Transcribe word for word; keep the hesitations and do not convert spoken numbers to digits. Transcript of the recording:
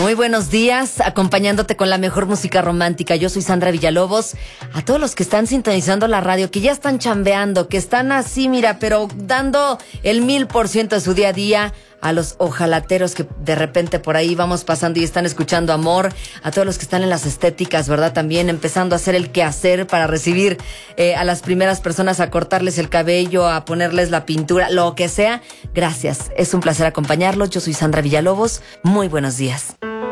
Muy buenos días, acompañándote con la mejor música romántica. Yo soy Sandra Villalobos. A todos los que están sintonizando la radio, que ya están chambeando, que están así, mira, pero dando el mil por ciento de su día a día. A los ojalateros que de repente por ahí vamos pasando y están escuchando amor. A todos los que están en las estéticas, ¿verdad? También empezando a hacer el quehacer para recibir eh, a las primeras personas, a cortarles el cabello, a ponerles la pintura, lo que sea. Gracias, es un placer acompañarlos. Yo soy Sandra Villalobos. Muy buenos días.